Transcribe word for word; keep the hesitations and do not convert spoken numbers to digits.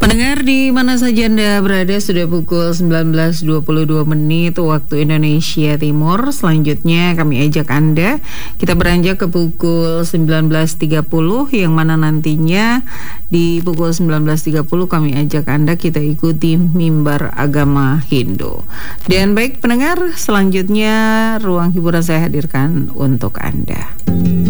Pendengar di mana saja Anda berada, sudah pukul sembilan belas dua puluh dua menit waktu Indonesia Timur. Selanjutnya kami ajak Anda, kita beranjak ke pukul sembilan belas tiga puluh, yang mana nantinya di pukul sembilan belas tiga puluh kami ajak Anda kita ikuti Mimbar Agama Hindu. Dan baik pendengar, selanjutnya ruang hiburan saya hadirkan untuk Anda.